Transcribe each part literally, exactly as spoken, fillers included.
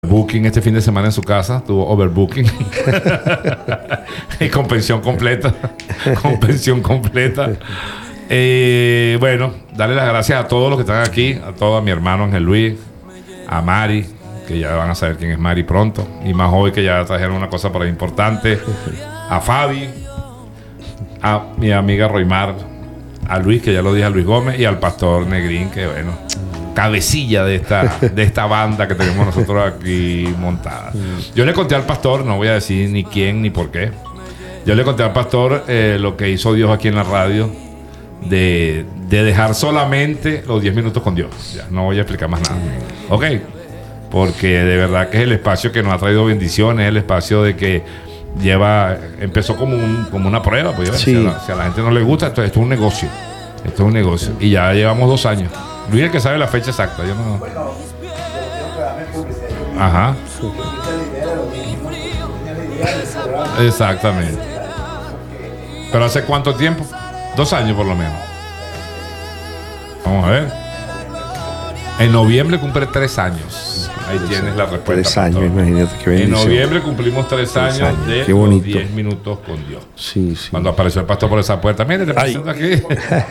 Booking este fin de semana en su casa, tuvo overbooking y con pensión completa, con pensión completa. Eh, bueno, darle las gracias a todos los que están aquí, a todo a mi hermano Ángel Luis, a Mari, que ya van a saber quién es Mari pronto, y más hoy que ya trajeron una cosa por ahí importante, a Fabi, a mi amiga Roymar, a Luis, que ya lo dije, a Luis Gómez, y al pastor Negrín, que bueno, cabecilla de esta, de esta banda que tenemos nosotros aquí montada. Yo le conté al pastor, no voy a decir ni quién ni por qué, yo le conté al pastor eh, lo que hizo Dios aquí en la radio, de, de dejar solamente los diez minutos con Dios. Ya, no voy a explicar más nada. Ok, porque de verdad que es el espacio que nos ha traído bendiciones, es el espacio de que lleva, empezó como, un, como una prueba, pues, sí. si, a la, si a la gente no le gusta, esto, esto es un negocio, esto es un negocio, y ya llevamos dos años. Luis es el que sabe la fecha exacta, yo no. Ajá. Exactamente. ¿Pero hace cuánto tiempo? Dos años por lo menos. Vamos a ver. En noviembre cumple tres años. Ahí tienes la respuesta. Tres años, imagínate qué bendición. En noviembre cumplimos tres, tres años, años de los diez minutos con Dios. Sí, sí. Cuando apareció el pastor por esa puerta, mire, le presento aquí.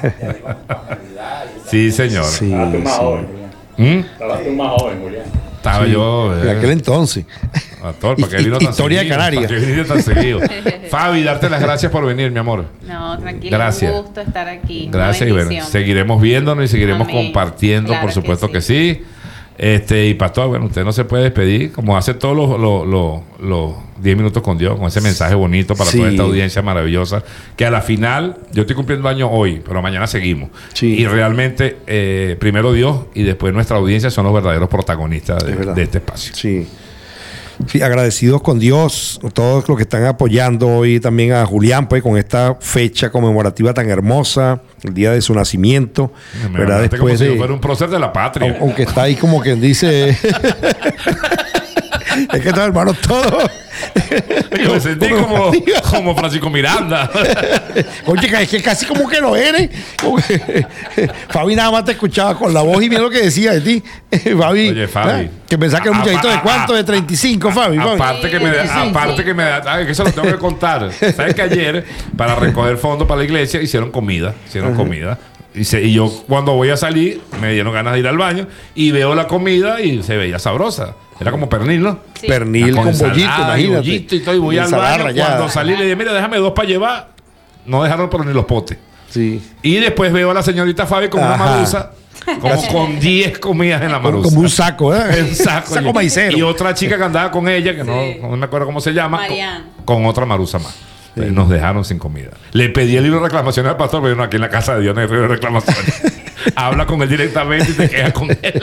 Sí, señor. Sí, Estabas tú más sí. joven, Julián. ¿Mm? Estabas tú más joven, Julián. Estaba sí, yo. Eh, en aquel entonces. Actor, ¿para qué vino tan Historia seguido? de Canarias. ¿Para qué vino tan seguido? Fabi, darte las gracias por venir, mi amor. No, tranquilo. Gracias. Un gusto estar aquí. Gracias, y bueno, seguiremos viéndonos y seguiremos Amén. compartiendo, Claro por supuesto que sí. que sí. Este, y pastor, bueno, usted no se puede despedir, como hace todos los, los, los, los diez minutos con Dios, con ese mensaje bonito para sí. toda esta audiencia maravillosa, que a la final, yo estoy cumpliendo años hoy, pero mañana seguimos. Sí. Y realmente, eh, primero Dios y después nuestra audiencia son los verdaderos protagonistas de, de este espacio. Sí. Sí, agradecidos con Dios, todos los que están apoyando hoy, también a Julián, pues con esta fecha conmemorativa tan hermosa, el día de su nacimiento, Me ¿verdad? Después como de, si yo fuera un prócer de la patria. Aunque está ahí como quien dice, es que estos hermanos todos. Yo me sentí como, como Francisco Miranda. Oye, es que casi como que lo eres. Que, Fabi nada más te escuchaba con la voz y mira lo que decía de ti. Fabi, Oye, Fabi. ¿eh? Que pensaba que era un muchachito de cuánto, de treinta y cinco, Fabi. Fabi. Aparte que me da, aparte que me da, ay, que eso lo tengo que contar. ¿Sabes que ayer, para recoger fondos para la iglesia, hicieron comida? Hicieron uh-huh. comida. Y, se, y yo cuando voy a salir, me dieron ganas de ir al baño y veo la comida y se veía sabrosa. Era como pernil, ¿no? Sí. Pernil con, con bollito, imagínate. Bollito y todo, y voy al baño. Rayada. Cuando salí le dije, mira, déjame dos para llevar. No dejaron pero ni los potes. Sí. Y después veo a la señorita Fabi con Ajá. una maruza, como con diez comidas en la maruza. Como un saco, ¿eh? Un saco. saco maicero. Y otra chica que andaba con ella, que sí. no, no me acuerdo cómo se llama, con, con otra maruza más. Sí. Nos dejaron sin comida. Le pedí el libro de reclamaciones al pastor, pero no, aquí en la casa de Dios no hay libro de reclamaciones. Habla con él directamente y te quedas con él.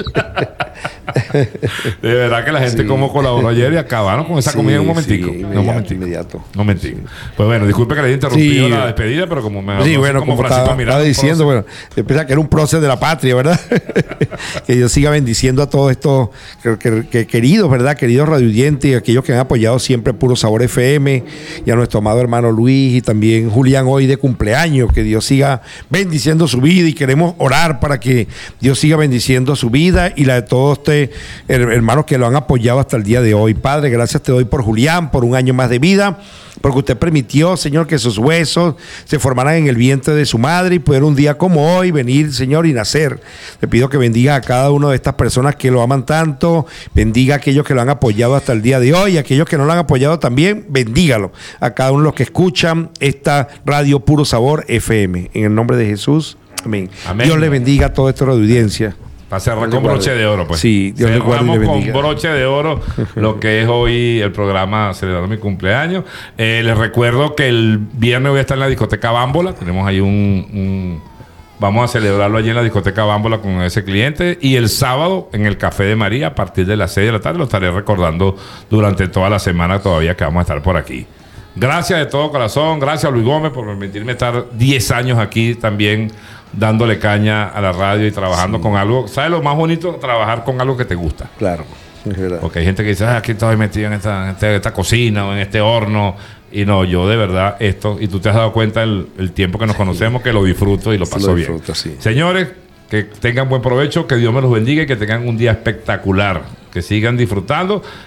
De verdad que la gente sí. como colaboró ayer y acabaron con esa sí, comida en un momentico. Sí, inmediato, no, un momentico. Inmediato. Un momentico. Sí. Pues bueno, disculpe que le haya interrumpido sí. la despedida, pero como me Sí, no bueno, como, como Francisco estaba, Miranda, estaba diciendo, bueno, pensaba que era un prócer de la patria, ¿verdad? Que Dios siga bendiciendo a todos estos que, que, que, queridos, ¿verdad? Queridos radioyentes y aquellos que han apoyado siempre Puro Sabor F M y a nuestro amado hermano Luis y también Julián hoy de cumpleaños. Que Dios siga bendiciendo su vida y queremos orar para que Dios siga bendiciendo su vida y la de todos ustedes, hermanos que lo han apoyado hasta el día de hoy. Padre, gracias te doy por Julián, por un año más de vida, porque usted permitió, Señor, que sus huesos se formaran en el vientre de su madre y poder un día como hoy venir, Señor, y nacer. Te pido que bendiga a cada una de estas personas que lo aman tanto, bendiga a aquellos que lo han apoyado hasta el día de hoy, y aquellos que no lo han apoyado también, bendígalo a cada uno de los que escuchan esta radio Puro Sabor F M. En el nombre de Jesús, amén. Amén. Dios le bendiga a toda esta audiencia. Para cerrar con broche de oro, pues. Sí, Dios le guarde y le bendiga. Con broche de oro lo que es hoy el programa celebrando mi cumpleaños. Eh, les recuerdo que el viernes voy a estar en la discoteca Bámbola. Tenemos ahí un, un... Vamos a celebrarlo allí en la discoteca Bámbola con ese cliente. Y el sábado en el Café de María a partir de las seis de la tarde. Lo estaré recordando durante toda la semana todavía que vamos a estar por aquí. Gracias de todo corazón. Gracias a Luis Gómez por permitirme estar diez años aquí también dándole caña a la radio y trabajando sí. con algo. ¿Sabes lo más bonito? Trabajar con algo que te gusta. Claro, es verdad. Porque hay gente que dice, ah, aquí estoy metido en esta, en esta, esta cocina o en este horno. Y no, yo de verdad esto, y tú te has dado cuenta el, el tiempo que nos conocemos, que lo disfruto y lo paso lo disfruto, bien. Sí. Señores, que tengan buen provecho, que Dios me los bendiga y que tengan un día espectacular. Que que sigan disfrutando